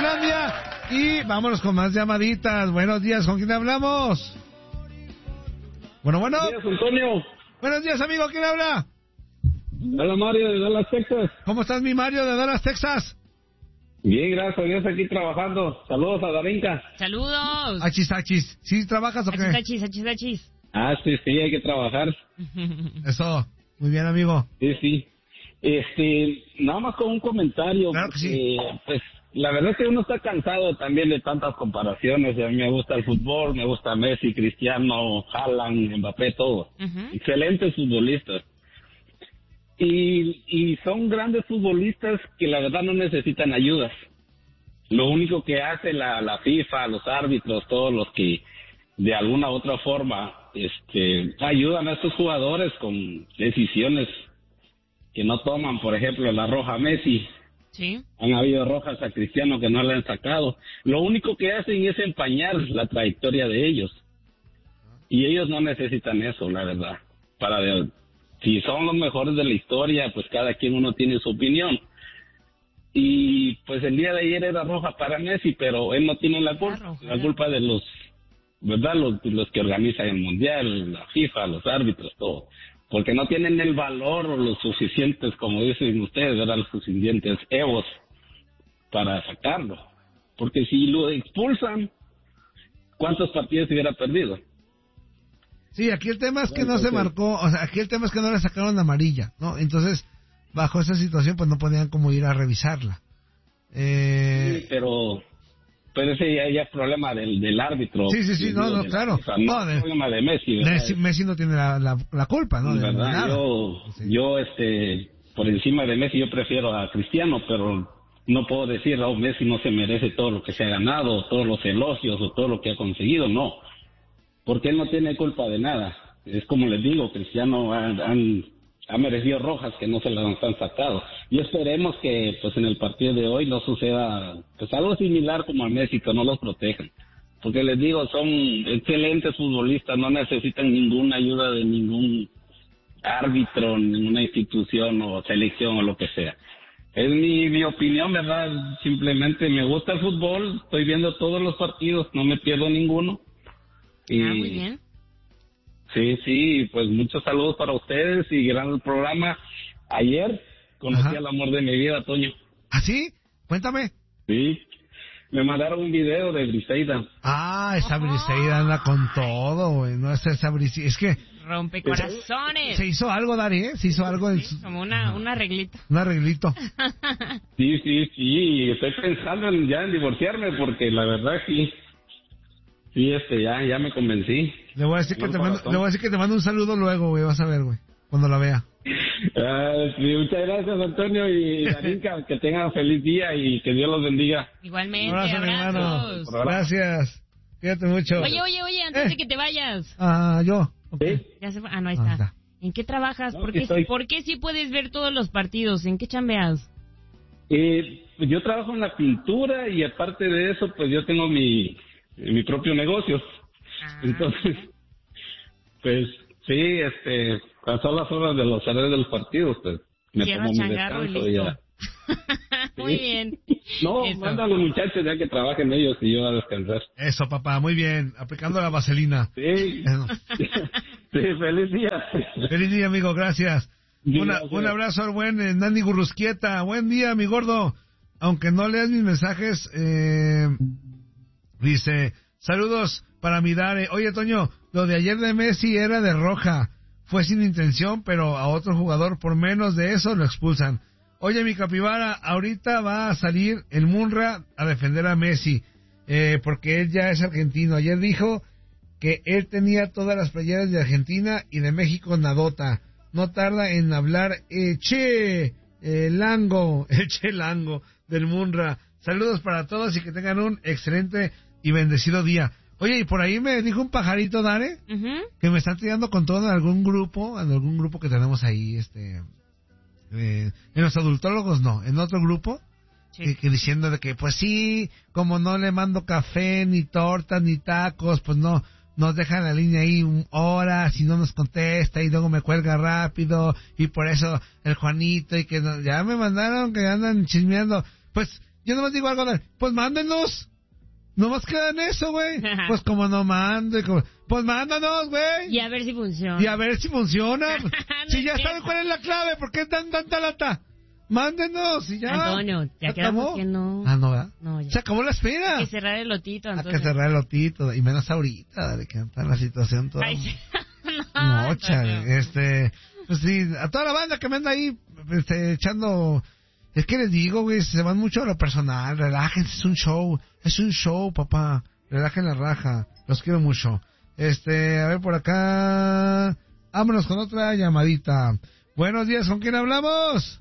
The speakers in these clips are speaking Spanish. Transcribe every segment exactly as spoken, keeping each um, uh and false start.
Finlandia. Y vámonos con más llamaditas. Buenos días, ¿con quién hablamos? Bueno, bueno. Buenos días, Antonio. Buenos días, amigo, ¿quién habla? Hola, Mario de Dallas, Texas. ¿Cómo estás, mi Mario de Dallas, Texas? Bien, gracias a Dios, aquí trabajando. Saludos a Darinka. Saludos. Achis, achis. ¿Sí trabajas o qué? Achis, achis, achis, achis. Ah, sí, sí, hay que trabajar. Eso, muy bien, amigo. Sí, sí. Este, nada más con un comentario. Claro que porque, sí. Pues, la verdad es que uno está cansado también de tantas comparaciones. A mí me gusta el fútbol, me gusta Messi, Cristiano, Haaland, Mbappé, todo. Uh-huh. Excelentes futbolistas. Y, y son grandes futbolistas que la verdad no necesitan ayudas. Lo único que hace la, la FIFA, los árbitros, todos los que de alguna u otra forma este, ayudan a estos jugadores con decisiones que no toman. Por ejemplo, la roja a Messi. Sí. Han habido rojas a Cristiano que no le han sacado. Lo único que hacen es empañar la trayectoria de ellos. Y ellos no necesitan eso, la verdad. Para de, si son los mejores de la historia, pues cada quien uno tiene su opinión. Y pues el día de ayer era roja para Messi, pero él no tiene la culpa. Claro, la culpa de los, ¿verdad? Los, los que organizan el Mundial, la FIFA, los árbitros, todo. Porque no tienen el valor o los suficientes, como dicen ustedes, ¿verdad? Los suficientes egos para sacarlo. Porque si lo expulsan, ¿cuántos partidos se hubiera perdido? Sí, aquí el tema es que no se marcó, o sea, aquí el tema es que no le sacaron amarilla, ¿no? Entonces, bajo esa situación, pues no podían como ir a revisarla. Eh... Sí, pero... Pero ese ya, ya es problema del, del árbitro. Sí, sí, sí, no, no, claro. FIFA, no, no es problema de Messi, ¿verdad? Messi, Messi no tiene la, la, la culpa, ¿no? De, ¿verdad? de nada. Yo, sí. yo, este, por encima de Messi, yo prefiero a Cristiano, pero no puedo decir, oh, Messi no se merece todo lo que se ha ganado, todos los elogios o todo lo que ha conseguido, no. Porque él no tiene culpa de nada. Es como les digo, Cristiano han, han, ha merecido rojas que no se las han sacado. Y esperemos que pues en el partido de hoy no suceda pues algo similar como a Messi, que no los protejan. Porque les digo, son excelentes futbolistas, no necesitan ninguna ayuda de ningún árbitro, ninguna institución o selección o lo que sea. Es mi, mi opinión, ¿verdad? Simplemente me gusta el fútbol, estoy viendo todos los partidos, no me pierdo ninguno. Y, ah, muy bien. Sí, sí, pues muchos saludos para ustedes y gran programa. Ayer conocí Ajá. al amor de mi vida, Toño. ¿Ah, sí? Cuéntame. Sí, me mandaron un video de Briseida. Ah, esa Briseida anda con todo, güey. No es esa Briseida, es que... Rompe corazones. Se hizo algo, Dari, ¿eh? Se hizo algo. En su... Como una, un arreglito. Un arreglito. Sí, sí, sí, estoy pensando en ya en divorciarme porque la verdad sí, sí, este, ya, ya me convencí. Le voy a decir que Amor te mando, corazón. le voy a decir que te mando un saludo luego, güey, vas a ver, güey, cuando la vea. Ah, sí, muchas gracias, Antonio y Darinka, que tengan feliz día y que Dios los bendiga. Igualmente, Un abrazo, mi hermano. abrazos. Gracias. Cuídate mucho. Oye, oye, oye, antes Eh. de que te vayas. Ah, yo. Okay. ¿Sí? Ya se fue. Ah, no, ahí Ah, está. está. ¿En qué trabajas? No, ¿Por aquí qué, estoy. ¿Por qué sí puedes ver todos los partidos? ¿En qué chambeas? Eh, pues yo trabajo en la pintura y aparte de eso, pues yo tengo mi, mi propio negocio. Ah. Entonces, pues sí, este, cuando son las horas de los horarios de los partidos, pues me Cierra tomo mi changarro y descanso y listo. ya. Muy Sí. bien. No, Eso. mandan los muchachos ya que trabajen ellos y yo a descansar. Eso, papá, muy bien. Aplicando la vaselina. Sí, Eso. sí, feliz día. Feliz día, amigo, gracias. Sí, Una, gracias. un abrazo al buen eh, Nani Gurrusquieta. Buen día, mi gordo. Aunque no leas mis mensajes, eh, dice, saludos para mi Dare. Oye, Toño, lo de ayer de Messi era de roja. Fue sin intención, pero a otro jugador por menos de eso lo expulsan. Oye, mi capibara, ahorita va a salir el Munra a defender a Messi, eh, porque él ya es argentino. Ayer dijo que él tenía todas las playeras de Argentina y de México nadota. No tarda en hablar, eh, che, eh, Lango, el che Lango del Munra. Saludos para todos y que tengan un excelente y bendecido día. Oye, y por ahí me dijo un pajarito, Dare, Ujú. que me están tirando con todo en algún grupo, en algún grupo que tenemos ahí, este, eh, en los adultólogos no, en otro grupo, Sí. que, que diciendo de que, pues sí, como no le mando café, ni tortas, ni tacos, pues no, nos dejan la línea ahí un hora, si no nos contesta, y luego me cuelga rápido, y por eso el Juanito, y que no, ya me mandaron que andan chismeando, pues, yo nomás digo algo, pues mándenos. Nomás queda en eso, güey. Pues como no mande, como... pues mándanos, güey. Y a ver si funciona. Y a ver si funciona. No Si ya es saben cuál es la clave, ¿por qué dan tanta lata? Mándenos y ya. Antonio, ya quedamos que no. Ah, no, ¿verdad? No, ya. Se acabó la espera. Hay que cerrar el lotito, Hay Antonio. que cerrar el lotito. Y menos ahorita, de que está la situación toda... Ay, sí. no, Mocha, Antonio. este... Pues sí, a toda la banda que me anda ahí, este, echando... Es que les digo, güey, se van mucho a lo personal. Relájense, es un show. Es un show, papá. Relajen la raja. Los quiero mucho. Este, a ver por acá. Vámonos con otra llamadita. Buenos días, ¿con quién hablamos?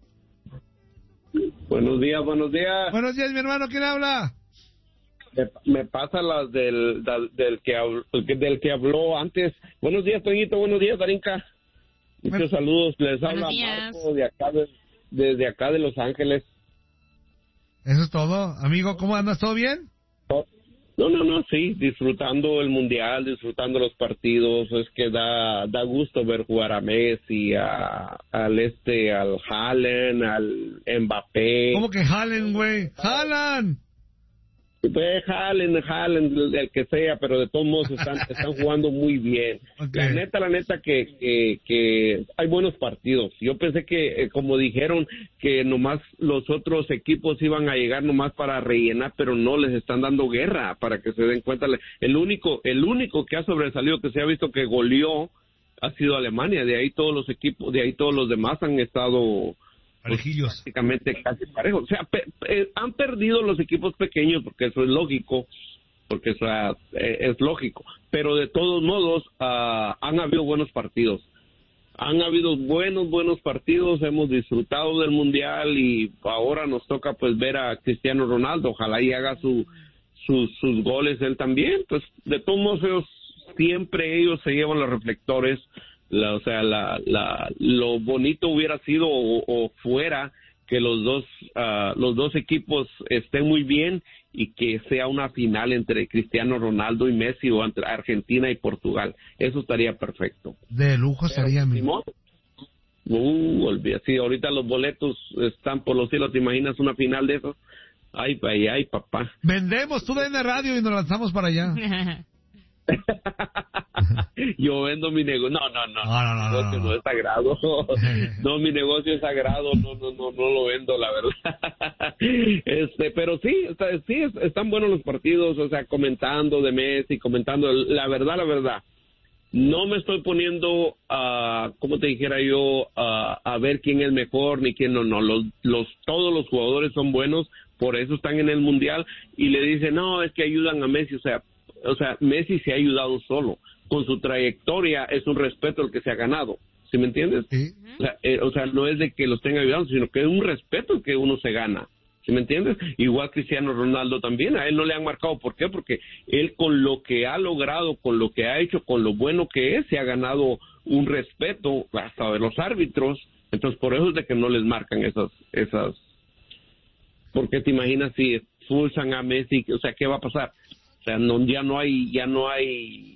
Buenos días, buenos días. Buenos días, mi hermano, ¿quién habla? Me, me pasa las del, del, del, que habló, del que habló antes. Buenos días, Toñito. Buenos días, Darinka. Muchos Bueno. saludos. Les Buenos habla días. Marco de acá, de, desde acá de Los Ángeles. Eso es todo. Amigo, ¿cómo andas? ¿Todo bien? No, no, no, sí, disfrutando el mundial, disfrutando los partidos. Es que da da gusto ver jugar a Messi, a, al este, al Haaland, al Mbappé. ¿Cómo que Haaland, güey? ¡Haaland! Pues Haaland, Haaland, el, el que sea, pero de todos modos están, están jugando muy bien. Okay. La neta, la neta que, que, que hay buenos partidos. Yo pensé que, eh, como dijeron, que nomás los otros equipos iban a llegar nomás para rellenar, pero no, les están dando guerra para que se den cuenta. El único, el único que ha sobresalido, que se ha visto que goleó, ha sido Alemania. De ahí todos los equipos, de ahí todos los demás han estado... Parejillos. Prácticamente casi parejos. O sea, pe pe han perdido los equipos pequeños, porque eso es lógico, porque eso eh, es lógico. Pero de todos modos, uh, han habido buenos partidos. Han habido buenos, buenos partidos. Hemos disfrutado del Mundial y ahora nos toca pues ver a Cristiano Ronaldo. Ojalá y haga su, su, sus goles él también. Pues de todos modos, ellos, siempre ellos se llevan los reflectores. La, o sea, la, la, lo bonito hubiera sido o, o fuera que los dos uh, los dos equipos estén muy bien y que sea una final entre Cristiano Ronaldo y Messi o entre Argentina y Portugal. Eso estaría perfecto. De lujo estaría, mi. Uh, olvida. Sí, ahorita los boletos están por los cielos. ¿Te imaginas una final de eso? Ay, ay, ay, papá. Vendemos tú de radio y nos lanzamos para allá. Yo vendo mi negocio. No, no, no. No, no, no, mi negocio no, no, no. es sagrado. No, mi negocio es sagrado. No, no, no, no lo vendo, la verdad. Este, pero sí, está, sí, están buenos los partidos. O sea, comentando de Messi, comentando. La verdad, la verdad. No me estoy poniendo, uh, como te dijera yo, uh, a ver quién es mejor ni quién no. No, los, los, todos los jugadores son buenos. Por eso están en el mundial. Y le dicen, no, es que ayudan a Messi. O sea, O sea, Messi se ha ayudado solo. Con su trayectoria es un respeto el que se ha ganado. ¿Sí me entiendes? Sí. O sea, eh, o sea, no es de que lo estén ayudando, sino que es un respeto el que uno se gana. ¿Sí me entiendes? Igual Cristiano Ronaldo también. A él no le han marcado. ¿Por qué? Porque él con lo que ha logrado, con lo que ha hecho, con lo bueno que es, se ha ganado un respeto hasta de los árbitros. Entonces, por eso es de que no les marcan esas... esas. Porque te imaginas si expulsan a Messi, o sea, ¿qué va a pasar? O sea, no, ya no hay, ya no hay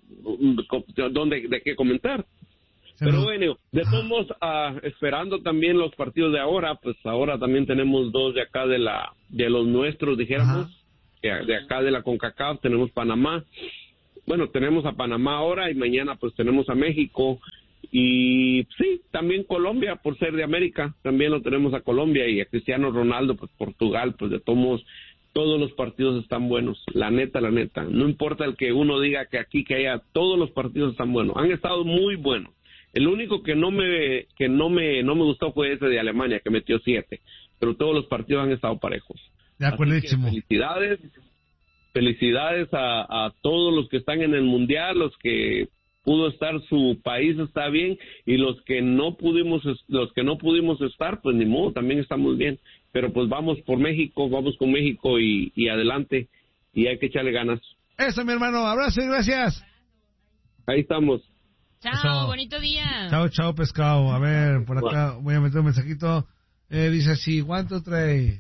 dónde de qué comentar. Pero bueno, de todos modos, uh, esperando también los partidos de ahora, pues ahora también tenemos dos de acá de la, de los nuestros, dijéramos, de, de acá de la CONCACAF, tenemos Panamá. Bueno, tenemos a Panamá ahora y mañana pues tenemos a México. Y sí, también Colombia, por ser de América, también lo tenemos a Colombia y a Cristiano Ronaldo, pues Portugal, pues de todos modos, todos los partidos están buenos, la neta, la neta. No importa el que uno diga que aquí, que haya, todos los partidos están buenos. Han estado muy buenos. El único que no me que no me no me gustó fue ese de Alemania, que metió siete. Pero todos los partidos han estado parejos. De acuerdísimo. Felicidades, felicidades a, a todos los que están en el Mundial, los que pudo estar, su país está bien, y los que no pudimos los que no pudimos estar, pues ni modo, también estamos bien. Pero pues vamos por México, vamos con México y, y adelante, y hay que echarle ganas. Eso, mi hermano, abrazo y gracias. Ahí estamos. Chao, Eso. bonito día. Chao, chao, pescado. A ver, por acá voy a meter un mensajito. Eh, dice así, ¿cuánto trae?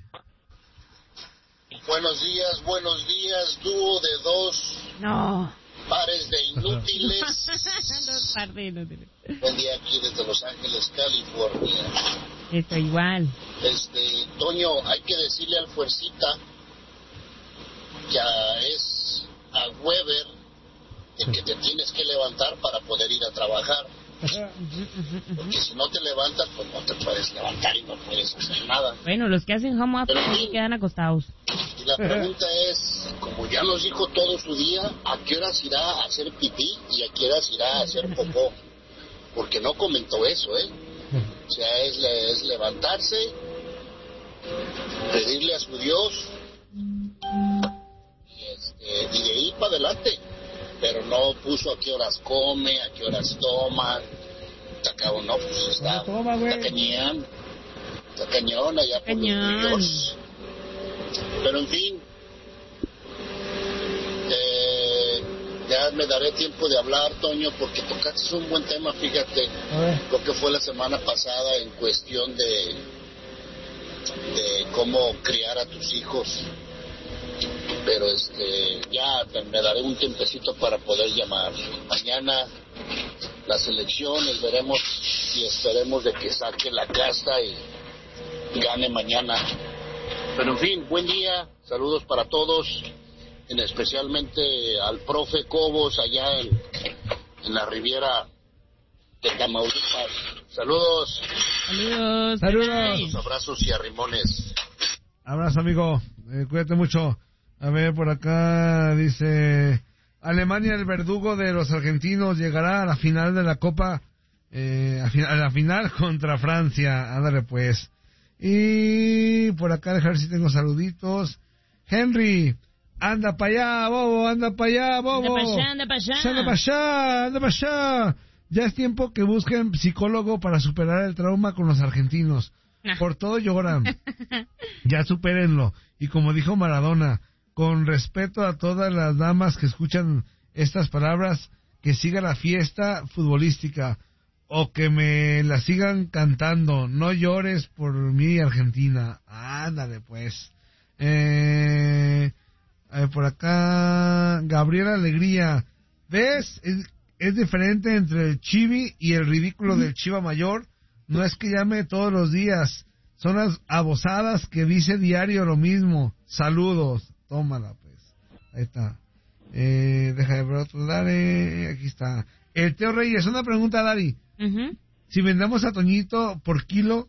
Buenos días, buenos días, dúo de dos No. pares de inútiles. Dos partes inútiles. Buen día aquí desde Los Ángeles, California. Eso, igual. Este, Toño, hay que decirle al Fuercita que a, es a Weber de que te tienes que levantar para poder ir a trabajar. Porque si no te levantas, pues no te puedes levantar y no puedes hacer nada. Bueno, los que hacen home office Pero, se quedan acostados. Y la pregunta es, como ya nos dijo todo su día, ¿a qué horas irá a hacer pipí y a qué horas irá a hacer popó? Porque no comentó eso, ¿eh? O sea, es, es levantarse, pedirle a su Dios y, este, y de ir para adelante. Pero no puso a qué horas come, a qué horas toma. Está cabrón, no, pues está, toma, está cañón. Está cañón allá por los ríos. Pero en fin, eh, ya me daré tiempo de hablar, Toño, porque tocaste un buen tema, fíjate. Lo que fue la semana pasada en cuestión de, de cómo criar a tus hijos. Pero este ya me daré un tiempecito para poder llamar. Mañana las elecciones, veremos y esperemos de que saque la casta y gane mañana. Pero en fin, buen día, saludos para todos, en especialmente al profe Cobos allá en, en la Riviera de Tamaulipas. Saludos. Saludos. Saludos. Abrazos y arrimones. Abrazo, amigo. Eh, cuídate mucho. A ver, por acá dice... Alemania, el verdugo de los argentinos, llegará a la final de la Copa, eh, a, final, a la final contra Francia. Ándale, pues. Y por acá, dejar si tengo saluditos. Henry, anda para allá, bobo, anda para allá, bobo. Anda para allá, anda para allá. Anda para allá, anda para allá. Ya es tiempo que busquen psicólogo para superar el trauma con los argentinos. Por todo lloran. Ya supérenlo. Y como dijo Maradona, con respeto a todas las damas que escuchan estas palabras, que siga la fiesta futbolística o que me la sigan cantando. No llores por mí, Argentina. Ándale, pues. Eh, eh, por acá, Gabriela Alegría. ¿Ves? Es, es diferente entre el chibi y el ridículo del Chiva Mayor. No es que llame todos los días. Son las abosadas que dice diario lo mismo. Saludos. Tómala, pues. Ahí está. Eh, deja de ver otro, Dari. Aquí está. El Teo Reyes, una pregunta, Dari. Uh-huh. Si vendemos a Toñito por kilo,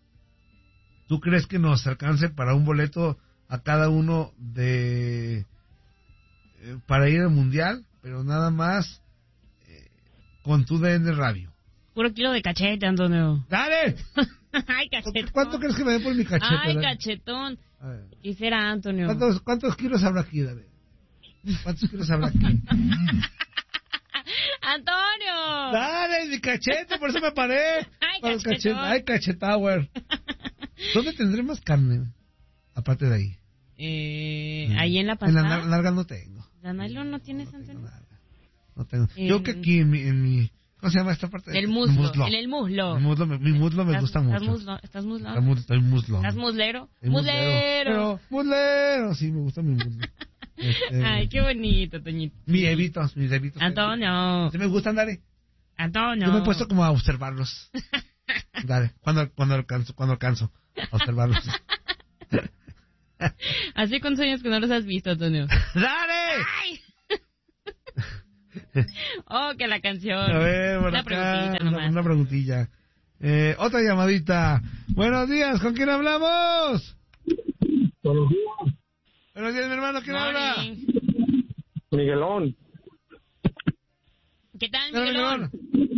¿tú crees que nos alcance para un boleto a cada uno de... Eh, para ir al Mundial? Pero nada más eh, con tu D N Radio. Puro kilo de cachete, Antonio. ¡Dale! Ay, cachetón. ¿Cuánto crees que me den por mi cachete? Ay, Dale? cachetón. ¿Qué será, Antonio? ¿Cuántos, ¿Cuántos kilos habrá aquí, David? ¿Cuántos kilos habrá aquí? ¡Antonio! ¡Dale, mi cachete! Por eso me paré. ¡Ay, Para el cachetón! cachete. ¡Ay, cachetower! ¿Dónde tendré más carne? Aparte de ahí. Eh, mm. Ahí en la En pasada. la nar- larga no tengo. ¿La nylon no tienes, No tengo Antonio? larga. No tengo. Eh, Yo que aquí en mi, en mi... ¿Cómo se llama esta parte? El muslo. En el muslo. El muslo me- mi muslo me ¿Estás- gusta estás mucho. Muslo, ¿Estás muslo? Está mu- Estoy muslo. ¿Estás muslero? Estoy ¡Muslero! Pero, muslero. Sí, me gusta mi muslo. Este, Ay, qué bonito, Toñito. Mi evitos, mis evitos. Antonio. ¿Sí me gustan, Dale? Antonio. Yo me he puesto como a observarlos. Dale, cuando, cuando alcanzo, cuando alcanzo a observarlos. Así con sueños que no los has visto, Antonio. ¡Dale! ¡Ay! Oh, que la canción. A ver, por Una acá, preguntita una, nomás. una preguntilla. Eh, otra llamadita. Buenos días, ¿con quién hablamos? Buenos días. Buenos días, mi hermano, ¿quién habla? Morning. Miguelón. ¿Qué tal, Hola, Miguelón?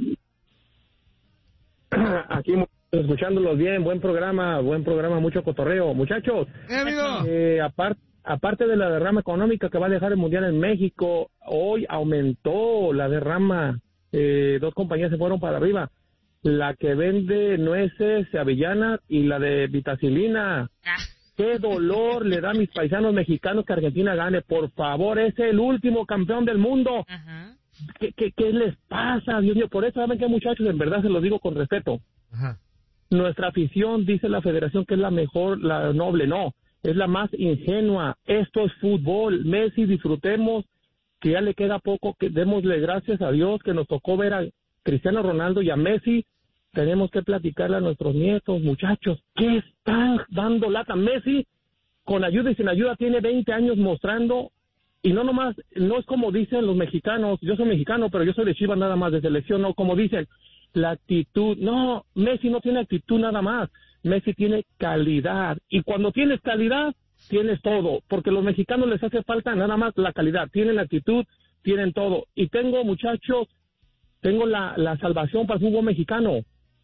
Aquí escuchándolos bien, buen programa, buen programa, mucho cotorreo. Muchachos, Eh, amigo. eh, aparte aparte de la derrama económica que va a dejar el Mundial en México, hoy aumentó la derrama, eh, dos compañías se fueron para arriba, la que vende nueces, avellanas y la de vitacilina. Ah. Qué dolor le da a mis paisanos mexicanos que Argentina gane, por favor, es el último campeón del mundo. Ajá. ¿Qué, qué, qué les pasa, Dios mío? Por eso, ¿saben qué, muchachos? En verdad se los digo con respeto. Ajá. Nuestra afición, dice la federación, que es la mejor, la noble. No, es la más ingenua. Esto es fútbol. Messi, disfrutemos, que ya le queda poco, que démosle gracias a Dios que nos tocó ver a Cristiano Ronaldo y a Messi tenemos que platicarle a nuestros nietos, muchachos, ¿qué están dando lata? Messi, con ayuda y sin ayuda, tiene veinte años mostrando, y no nomás, no es como dicen los mexicanos, yo soy mexicano, pero yo soy de Chivas nada más, de selección, no, como dicen, la actitud, no, Messi no tiene actitud nada más, Messi tiene calidad, y cuando tienes calidad, tienes todo, porque a los mexicanos les hace falta nada más la calidad, tienen la actitud, tienen todo, y tengo, muchachos, tengo la, la salvación para el fútbol mexicano,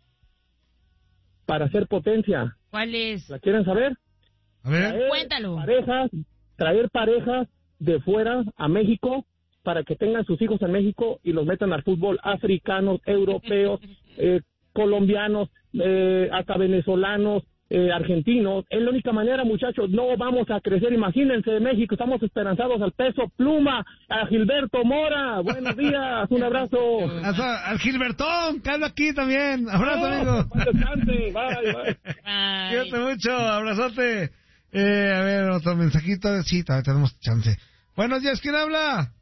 para hacer potencia. ¿Cuál es? ¿La quieren saber? A ver. Traer Cuéntalo. Parejas, traer parejas de fuera a México para que tengan sus hijos en México y los metan al fútbol, africanos, europeos, eh, colombianos, eh, hasta venezolanos, eh, argentinos. Es la única manera, muchachos, no vamos a crecer. Imagínense, México, estamos esperanzados al Peso Pluma, a Gilberto Mora. Buenos días, un abrazo. Hasta al Gilbertón, que habla aquí también. Abrazo, No, amigo. descanse. Bye, bye. Ay. Cuídate mucho, abrazote. Eh, a ver, otro mensajito. Sí, todavía tenemos chance. Buenos días, ¿quién habla?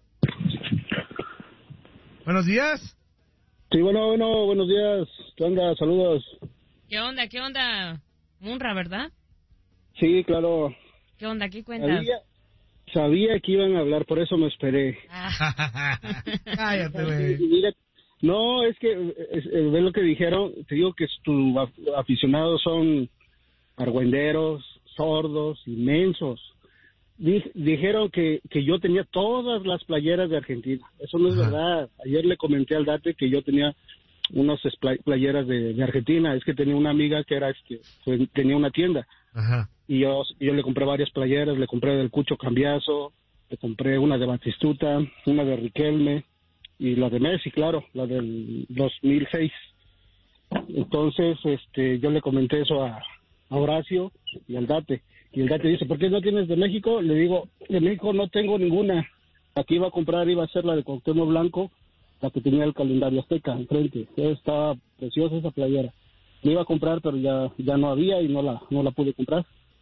Buenos días. Sí, bueno, bueno, buenos días. ¿Qué onda? Saludos. ¿Qué onda? ¿Qué onda? Munra, ¿verdad? Sí, claro. ¿Qué onda? ¿Qué cuentas? Sabía, sabía que iban a hablar, por eso me esperé. Ah, Cállate, güey. Mira, no, es que es, es, ve lo que dijeron. Te digo que tus aficionados son argüenderos, sordos, inmensos. Di- dijeron que, que yo tenía todas las playeras de Argentina. Eso no es Ajá. verdad. Ayer le comenté al Date que yo tenía unas espla- playeras de, de Argentina. Es que tenía una amiga que era este, fue- tenía una tienda. Ajá. Y yo, yo le compré varias playeras. Le compré del Cucho Cambiazo, le compré una de Batistuta, una de Riquelme y la de Messi, claro, la del dos mil seis. Entonces, este, yo le comenté eso a, a Horacio y al Date. Y el Date dice, ¿por qué no tienes de México? Le digo, de México no tengo ninguna. La que iba a comprar iba a ser la de Cuauhtémoc Blanco, la que tenía el calendario azteca enfrente. Estaba preciosa esa playera. La iba a comprar, pero ya ya no había y no la no la pude comprar.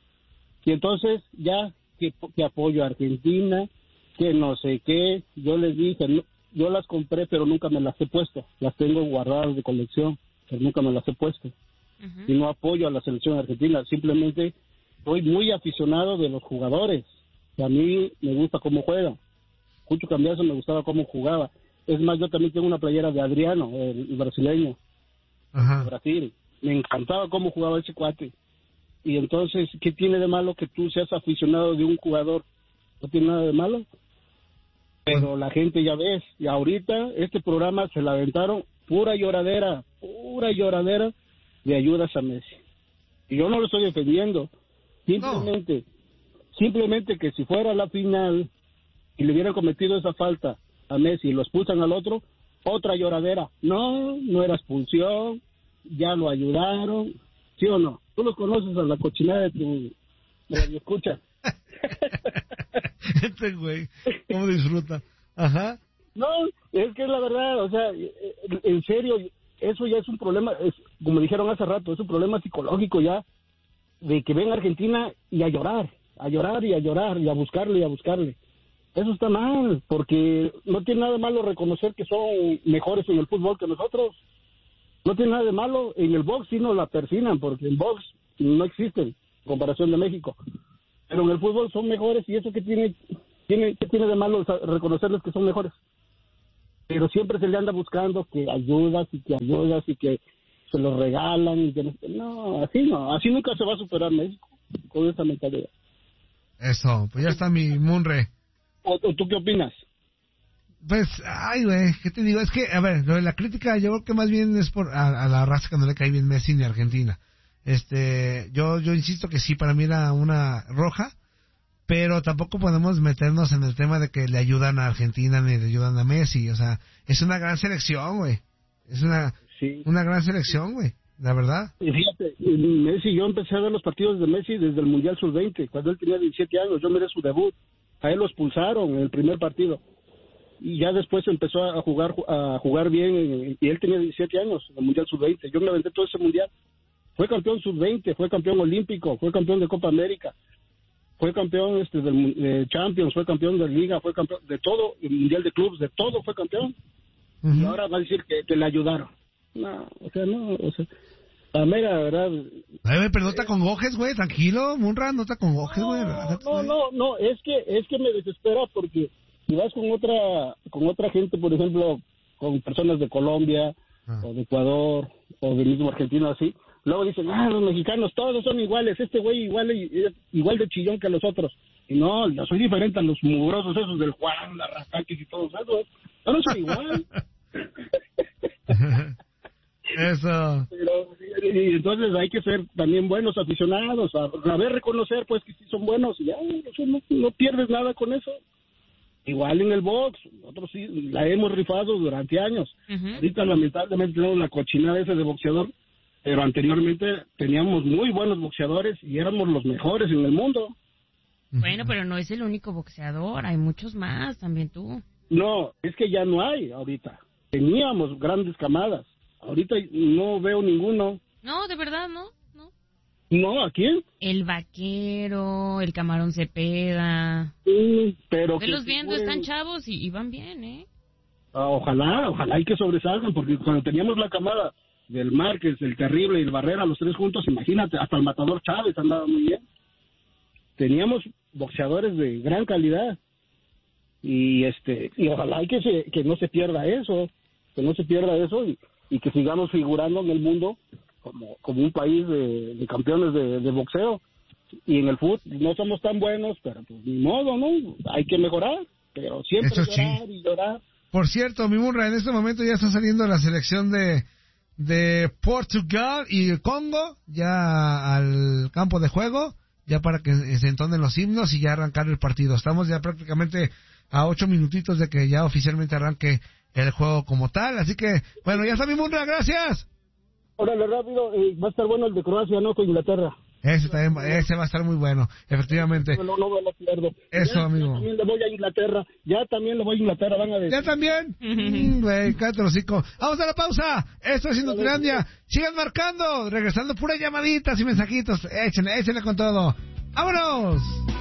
Y entonces, ya que, que apoyo a Argentina, que no sé qué, yo les dije, no, yo las compré, pero nunca me las he puesto. Las tengo guardadas de colección, pero nunca me las he puesto. ujú. Y no apoyo a la selección argentina, simplemente soy muy aficionado de los jugadores. Y a mí me gusta cómo juega. Cucho Cambiazo me gustaba cómo jugaba. Es más, yo también tengo una playera de Adriano, el, el brasileño, de Ajá. Brasil. Me encantaba cómo jugaba ese cuate. Y entonces, ¿qué tiene de malo que tú seas aficionado de un jugador? No tiene nada de malo. Pero la gente ya ves, y ahorita este programa se la aventaron pura lloradera, pura lloradera de ayudas a Messi. Y yo no lo estoy defendiendo. Simplemente, simplemente que si fuera la final y le hubieran cometido esa falta a Messi y lo expulsan al otro, otra lloradera. No, no era expulsión, ya lo ayudaron, ¿sí o no? Tú los conoces a la cochinada de tu de la escucha. Este güey, ¿cómo disfruta? Ajá. No, es que es la verdad, o sea, en serio, eso ya es un problema, es, como dijeron hace rato, es un problema psicológico ya, de que ven a Argentina y a llorar, a llorar y a llorar, y a buscarle y a buscarle. Eso está mal, porque no tiene nada de malo reconocer que son mejores en el fútbol que nosotros. No tiene nada de malo, en el box sí nos la persinan, porque en box no existen, en comparación de México. Pero en el fútbol son mejores, y eso que tiene, tiene, ¿qué tiene de malo reconocerles que son mejores? Pero siempre se le anda buscando que ayudas y que ayudas y que se lo regalan. Y que no, no, así no, así nunca se va a superar México con esa mentalidad. Eso, pues ya está mi Munre. ¿O, o tú qué opinas? Pues, ay, güey, ¿qué te digo? Es que, a ver, lo de la crítica yo creo que más bien es por a, a la raza que no le cae bien Messi ni Argentina. Este, yo yo insisto que sí, para mí era una roja, pero tampoco podemos meternos en el tema de que le ayudan a Argentina ni le ayudan a Messi. O sea, es una gran selección, güey. Es una, Sí. una gran selección, güey, la verdad. Y fíjate, Messi, yo empecé a ver los partidos de Messi desde el Mundial sub veinte, cuando él tenía diecisiete años, yo miré su debut. A él lo expulsaron en el primer partido. Y ya después empezó a jugar a jugar bien, y él tenía diecisiete años en el Mundial sub veinte. Yo me aventé todo ese Mundial. Fue campeón sub veinte, fue campeón olímpico, fue campeón de Copa América, fue campeón este del de Champions, fue campeón de Liga, fue campeón de todo, el Mundial de Clubes, de todo fue campeón. Uh-huh. Y ahora va a decir que, que le ayudaron. No, o sea, no, o sea, la mera verdad. Ay, pero no está con gojes, güey, tranquilo, Munra, no está con gojes, güey. No, no, no, no, es que, es que me desespera porque si vas con otra, con otra gente, por ejemplo, con personas de Colombia, ah. o de Ecuador, o de mismo Argentina, así, luego dicen, ah, los mexicanos todos son iguales, este güey igual, igual de chillón que los otros. Y no, yo soy diferente a los mugrosos esos del Juan, la Rastaquis y todos esos. Yo no soy igual. Eso. Pero, y entonces hay que ser también buenos aficionados, a saber reconocer pues que sí son buenos y ya, no, no pierdes nada con eso. Igual en el box, nosotros sí la hemos rifado durante años. Uh-huh. Ahorita lamentablemente tenemos la cochinada esa de boxeador, pero anteriormente teníamos muy buenos boxeadores y éramos los mejores en el mundo. Bueno, pero no es el único boxeador, hay muchos más, también tú. No, es que ya no hay ahorita. Teníamos grandes camadas. Ahorita no veo ninguno. No, de verdad, no, no. ¿No? ¿A quién? El Vaquero, el Camarón Cepeda. Sí, pero... Velos viendo, fue... están chavos y, y van bien, ¿eh? Ah, ojalá, ojalá hay que sobresalgan, porque cuando teníamos la camada del Márquez, el Terrible y el Barrera, los tres juntos, imagínate, hasta el Matador Chávez andaba muy bien. Teníamos boxeadores de gran calidad. Y este y ojalá y que, se, que no se pierda eso, que no se pierda eso y... y que sigamos figurando en el mundo como, como un país de, de campeones de, de boxeo. Y en el fútbol no somos tan buenos, pero pues ni modo, ¿no? Hay que mejorar, pero siempre Eso llorar sí. y llorar. Por cierto, mi Munra, en este momento ya está saliendo la selección de, de Portugal y Congo, ya al campo de juego, ya para que se entonen los himnos y ya arrancar el partido. Estamos ya prácticamente a ocho minutitos de que ya oficialmente arranque el juego como tal, así que, bueno, ya está mi Munra, gracias. Órale, rápido, eh, va a estar bueno el de Croacia, ¿no? Con Inglaterra. Ese también, ese va a estar muy bueno, efectivamente. No, no, no lo pierdo. Eso, ya, amigo. Ya también le voy a Inglaterra, ya también le voy a Inglaterra, van a decir. ¿Ya también? Güey, mm, cállate los hocico. Vamos a la pausa, esto es Indotilandia, sigan marcando, regresando puras llamaditas y mensajitos, échenle, échenle con todo. ¡Vámonos!